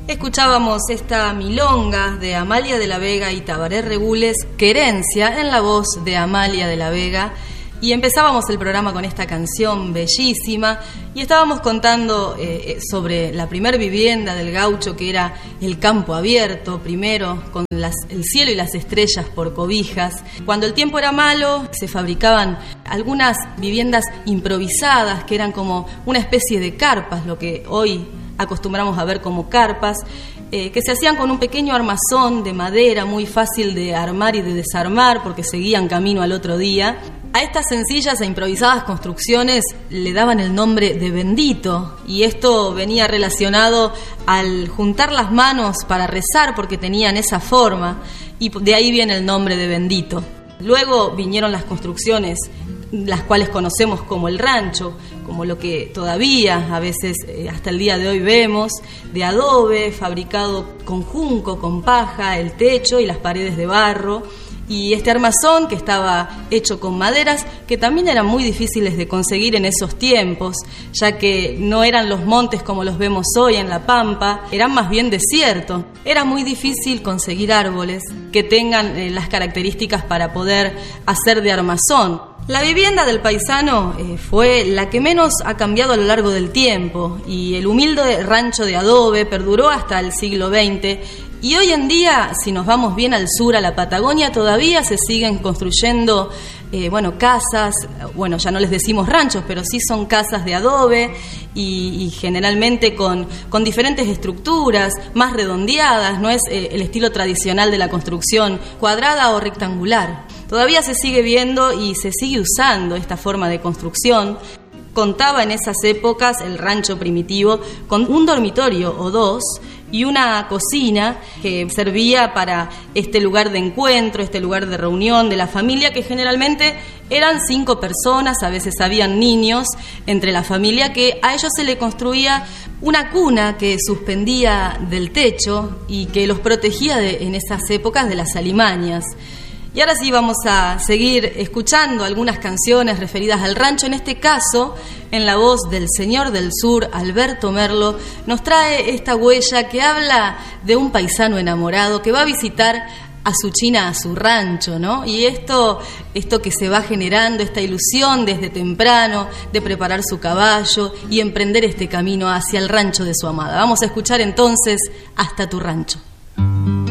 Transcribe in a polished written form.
Escuchábamos esta milonga de Amalia de la Vega y Tabaré Regules, Querencia, en la voz de Amalia de la Vega. Y empezábamos el programa con esta canción bellísima y estábamos contando sobre la primer vivienda del gaucho, que era el campo abierto, primero con el cielo y las estrellas por cobijas. Cuando el tiempo era malo, se fabricaban algunas viviendas improvisadas que eran como una especie de carpas, lo que hoy acostumbramos a ver como carpas, que se hacían con un pequeño armazón de madera muy fácil de armar y de desarmar porque seguían camino al otro día. A estas sencillas e improvisadas construcciones le daban el nombre de bendito, y esto venía relacionado al juntar las manos para rezar porque tenían esa forma, y de ahí viene el nombre de bendito. Luego vinieron las construcciones, las cuales conocemos como el rancho, como lo que todavía a veces hasta el día de hoy vemos, de adobe, fabricado con junco, con paja, el techo y las paredes de barro, y este armazón que estaba hecho con maderas que también eran muy difíciles de conseguir en esos tiempos, ya que no eran los montes como los vemos hoy en La Pampa, eran más bien desiertos. Era muy difícil conseguir árboles que tengan las características para poder hacer de armazón. La vivienda del paisano fue la que menos ha cambiado a lo largo del tiempo, y el humilde rancho de adobe perduró hasta el siglo XX. Y hoy en día, si nos vamos bien al sur, a la Patagonia, todavía se siguen construyendo casas, ya no les decimos ranchos, pero sí son casas de adobe y generalmente con diferentes estructuras, más redondeadas, no es el estilo tradicional de la construcción cuadrada o rectangular. Todavía se sigue viendo y se sigue usando esta forma de construcción. Contaba en esas épocas el rancho primitivo con un dormitorio o dos y una cocina que servía para este lugar de encuentro, este lugar de reunión de la familia, que generalmente eran 5 personas, a veces habían niños entre la familia, que a ellos se le construía una cuna que suspendía del techo y que los protegía en esas épocas de las alimañas. Y ahora sí vamos a seguir escuchando algunas canciones referidas al rancho. En este caso, en la voz del señor del sur, Alberto Merlo, nos trae esta huella que habla de un paisano enamorado que va a visitar a su china, a su rancho, ¿no? Y esto que se va generando, esta ilusión desde temprano de preparar su caballo y emprender este camino hacia el rancho de su amada. Vamos a escuchar entonces Hasta tu rancho.